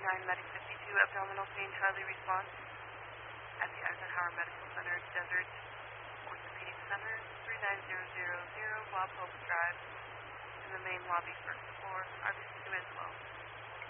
39 Medic 52, abdominal pain, Charlie response at the Eisenhower Medical Center, Desert Orthopedic Center, 39000 Bob Hope Drive, in the main lobby, first floor, RBC2 as well.